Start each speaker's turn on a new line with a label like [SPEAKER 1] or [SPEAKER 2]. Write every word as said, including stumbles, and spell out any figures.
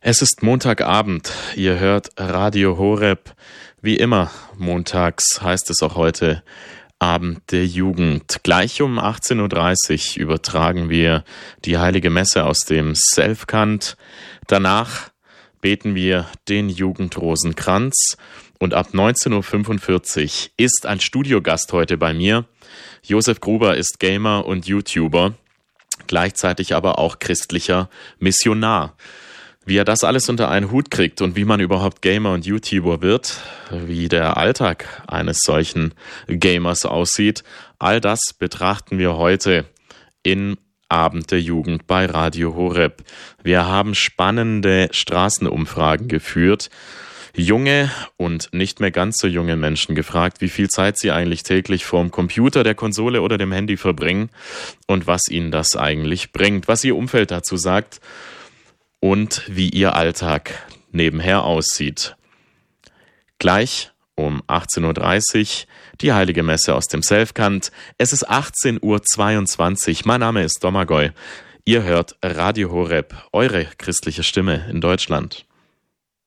[SPEAKER 1] Es ist Montagabend, ihr hört Radio Horeb. Wie immer, montags heißt es auch heute Abend der Jugend. Gleich um achtzehn Uhr dreißig übertragen wir die Heilige Messe aus dem Selfkant. Danach beten wir den Jugendrosenkranz und ab neunzehn Uhr fünfundvierzig ist ein Studiogast heute bei mir. Josef Gruber ist Gamer und YouTuber, gleichzeitig aber auch christlicher Missionar. Wie er das alles unter einen Hut kriegt und wie man überhaupt Gamer und YouTuber wird, wie der Alltag eines solchen Gamers aussieht, all das betrachten wir heute in Abend der Jugend bei Radio Horeb. Wir haben spannende Straßenumfragen geführt, junge und nicht mehr ganz so junge Menschen gefragt, wie viel Zeit sie eigentlich täglich vorm Computer, der Konsole oder dem Handy verbringen und was ihnen das eigentlich bringt, was ihr Umfeld dazu sagt und wie ihr Alltag nebenher aussieht. Gleich um achtzehn Uhr dreißig die Heilige Messe aus dem Selfkant. Es ist achtzehn Uhr zweiundzwanzig. Mein Name ist Domagoj. Ihr hört Radio Horeb, eure christliche Stimme in Deutschland.